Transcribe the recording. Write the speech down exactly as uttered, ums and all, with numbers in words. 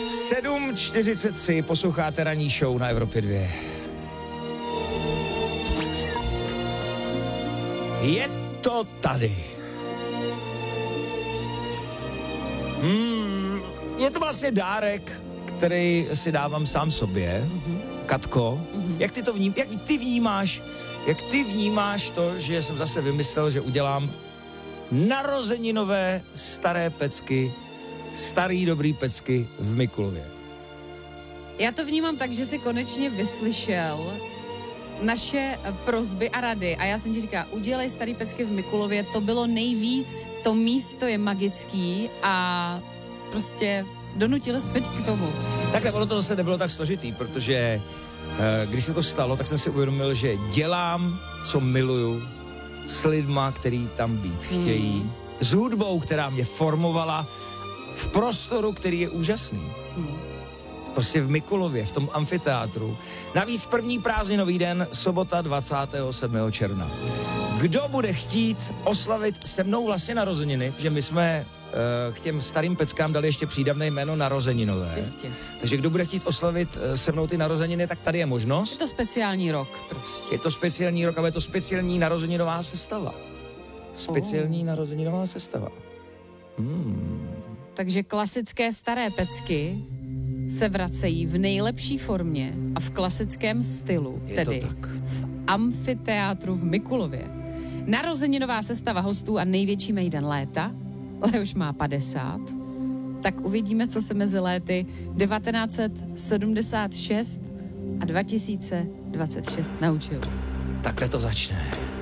sedm čtyřicet tři, posloucháte ranní show na Evropě dvě. Je to tady. Hmm, je to vlastně dárek, který si dávám sám sobě. Mm-hmm. Katko, mm-hmm. jak ty to vním, jak ty vnímáš, jak ty vnímáš to, že jsem zase vymyslel, že udělám narozeninové staré pecky, starý dobrý pecky v Mikulově? Já to vnímám tak, že jsi konečně vyslyšel naše prosby a rady a já jsem ti říkala, udělej starý pecky v Mikulově, to bylo nejvíc, to místo je magický a prostě donutili jsme tě k tomu. Takhle, ono to zase nebylo tak složitý, protože když se to stalo, tak jsem si uvědomil, že dělám, co miluju, s lidma, který tam být chtějí, hmm. s hudbou, která mě formovala, v prostoru, který je úžasný. Hmm. Prostě v Mikulově, v tom amfiteátru. Navíc první prázdninový den, sobota dvacátého sedmého června. Kdo bude chtít oslavit se mnou vlastně narozeniny, že my jsme uh, k těm starým peckám dali ještě přídavné jméno narozeninové. Jistě. Takže kdo bude chtít oslavit uh, se mnou ty narozeniny, tak tady je možnost. Je to speciální rok prostě. Je to speciální rok, ale je to speciální narozeninová sestava. Speciální oh. narozeninová sestava. Hmm. Takže klasické staré pecky se vracejí v nejlepší formě a v klasickém stylu, je tedy to tak. v amfiteátru v Mikulově. Narozeninová sestava hostů a největší mejdan léta, Leoš má padesát, tak uvidíme, co se mezi léty devatenáct set sedmdesát šest a dva tisíce dvacet šest naučil. Takhle to začne.